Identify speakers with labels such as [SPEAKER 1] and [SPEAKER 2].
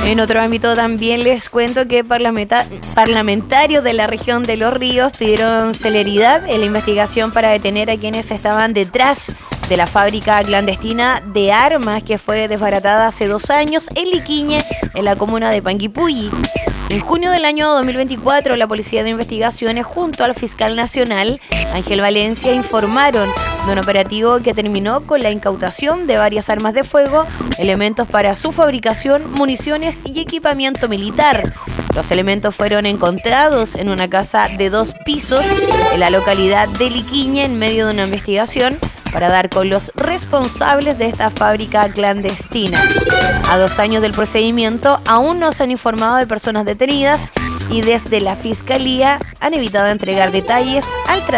[SPEAKER 1] En otro ámbito también les cuento que parlamentarios de la región de Los Ríos pidieron celeridad en la investigación para detener a quienes estaban detrás de la fábrica clandestina de armas que fue desbaratada hace 2 años en Liquiñe, en la comuna de Panguipulli. En junio del año 2024, la Policía de Investigaciones junto al fiscal nacional, Ángel Valencia, informaron de un operativo que terminó con la incautación de varias armas de fuego, elementos para su fabricación, municiones y equipamiento militar. Los elementos fueron encontrados en una casa de 2 pisos en la localidad de Liquiñe en medio de una investigación para dar con los responsables de esta fábrica clandestina. A 2 años del procedimiento, aún no se han informado de personas detenidas y desde la Fiscalía han evitado entregar detalles al